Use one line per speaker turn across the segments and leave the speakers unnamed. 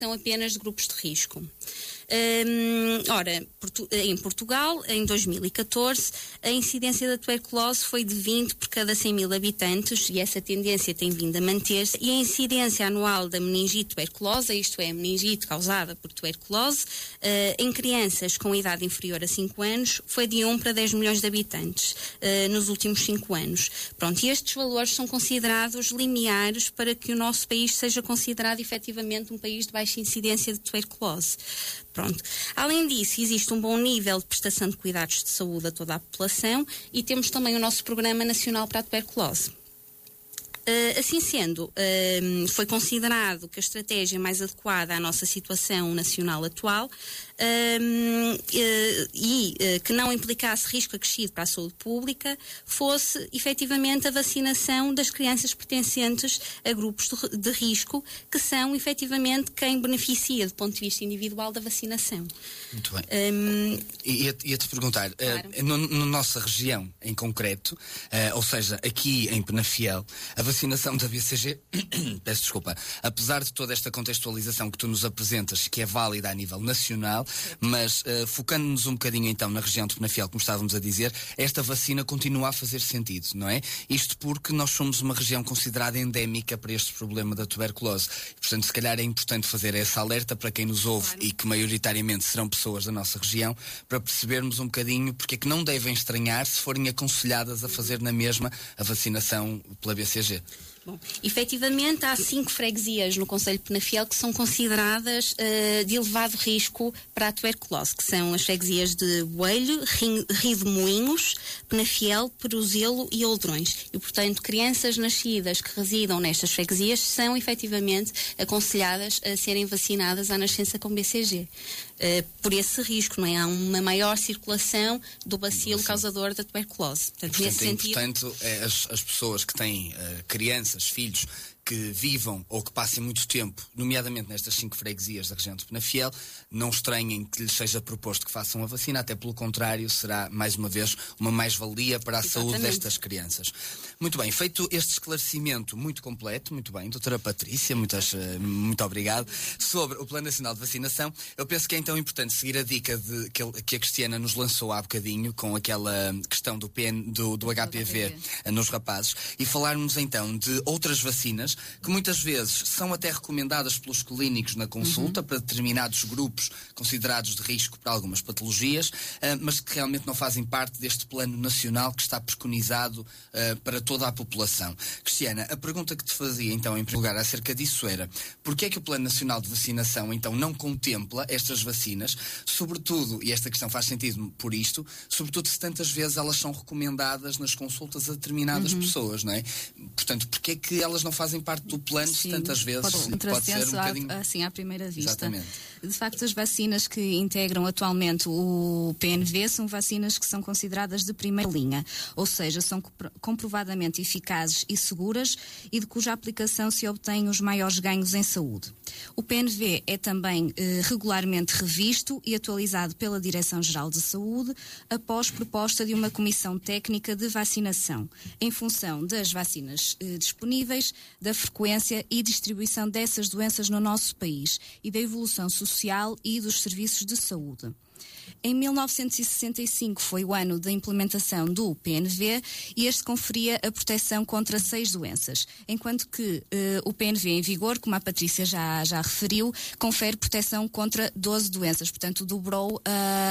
são apenas de grupos de risco. Em Portugal, em 2014, a incidência da tuberculose foi de 20 por cada 100 mil habitantes e essa tendência tem vindo a manter-se. E a incidência anual da meningite tuberculosa, isto é, a meningite causada por tuberculose, em crianças com idade inferior a 5 anos, foi de 1 para 10 milhões de habitantes nos últimos 5 anos. Pronto, e estes valores são considerados limiares para que o nosso país seja considerado efetivamente um país de baixa incidência de tuberculose. Pronto. Além disso, existe um bom nível de prestação de cuidados de saúde a toda a população e temos também o nosso Programa Nacional para a Tuberculose. Assim sendo, foi considerado que a estratégia mais adequada à nossa situação nacional atual que não implicasse risco acrescido para a saúde pública fosse efetivamente a vacinação das crianças pertencentes a grupos de risco, que são efetivamente quem beneficia do ponto de vista individual da vacinação.
Muito bem. Ia-te perguntar, claro. Na nossa região em concreto, ou seja, aqui em Penafiel, a vacinação da BCG, peço desculpa, apesar de toda esta contextualização que tu nos apresentas, que é válida a nível nacional, mas focando-nos um bocadinho então na região de Penafiel, como estávamos a dizer, esta vacina continua a fazer sentido, não é? Isto porque nós somos uma região considerada endémica para este problema da tuberculose. Portanto, se calhar é importante fazer essa alerta para quem nos ouve, claro, e que maioritariamente serão pessoas da nossa região, para percebermos um bocadinho porque é que não devem estranhar se forem aconselhadas a fazer na mesma a vacinação pela BCG.
Bom, efetivamente há 5 freguesias no concelho de Penafiel que são consideradas de elevado risco para a tuberculose, que são as freguesias de Boelho, Redemoinhos, Penafiel, Peruzelo e Oldrões. E, portanto, crianças nascidas que residam nestas freguesias são efetivamente aconselhadas a serem vacinadas à nascença com BCG. Por esse risco, não é? Há uma maior circulação do bacilo causador da tuberculose.
Portanto, nesse sentido, as pessoas que têm crianças, filhos que vivam ou que passem muito tempo, nomeadamente nestas 5 freguesias da região de Penafiel, não estranhem que lhes seja proposto que façam a vacina, até pelo contrário, será mais uma vez uma mais-valia para a saúde destas crianças. Muito bem, feito este esclarecimento muito completo, muito bem, doutora Patrícia, muito obrigado, sobre o Plano Nacional de Vacinação, eu penso que é então importante seguir a dica que a Cristiana nos lançou há bocadinho, com aquela questão do HPV nos rapazes, e falarmos então de outras vacinas que muitas vezes são até recomendadas pelos clínicos na consulta para determinados grupos considerados de risco para algumas patologias, mas que realmente não fazem parte deste plano nacional que está preconizado para toda a população. Cristiana, a pergunta que te fazia então em primeiro lugar acerca disso era: porquê é que o Plano Nacional de Vacinação então não contempla estas vacinas, sobretudo, e esta questão faz sentido por isto, sobretudo se tantas vezes elas são recomendadas nas consultas a determinadas pessoas, não é? Portanto, porquê é que elas não fazem parte do plano, se tantas vezes pode ser um bocadinho...
assim, à primeira vista.
Exatamente.
De facto, as vacinas que integram atualmente o PNV são vacinas que são consideradas de primeira linha, ou seja, são comprovadamente eficazes e seguras e de cuja aplicação se obtêm os maiores ganhos em saúde. O PNV é também regularmente revisto e atualizado pela Direção-Geral de Saúde após proposta de uma comissão técnica de vacinação, em função das vacinas disponíveis, da frequência e distribuição dessas doenças no nosso país e da evolução social e dos serviços de saúde. Em 1965 foi o ano da implementação do PNV e este conferia a proteção contra 6 doenças, enquanto que o PNV em vigor, como a Patrícia já referiu, confere proteção contra 12 doenças, portanto dobrou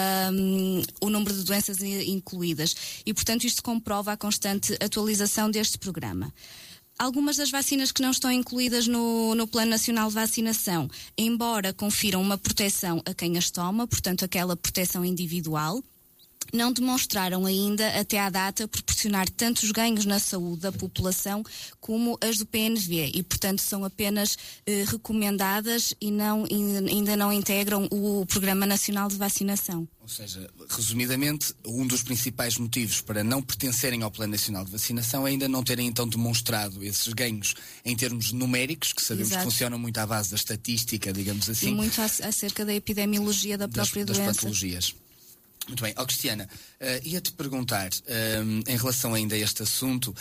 o número de doenças incluídas e, portanto, isto comprova a constante atualização deste programa. Algumas das vacinas que não estão incluídas no Plano Nacional de Vacinação, embora confiram uma proteção a quem as toma, portanto aquela proteção individual, não demonstraram ainda, até à data, proporcionar tantos ganhos na saúde da população como as do PNV e, portanto, são apenas recomendadas e ainda não integram o Programa Nacional de Vacinação.
Ou seja, resumidamente, um dos principais motivos para não pertencerem ao Plano Nacional de Vacinação é ainda não terem então demonstrado esses ganhos em termos numéricos, que sabemos que funcionam muito à base da estatística, digamos assim.
E muito acerca da epidemiologia da própria doença.
Das patologias. Muito bem. Cristiana, ia-te perguntar, em relação ainda a este assunto,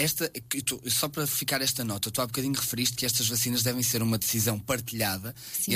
só para ficar esta nota, tu há bocadinho referiste que estas vacinas devem ser uma decisão partilhada.
Sim.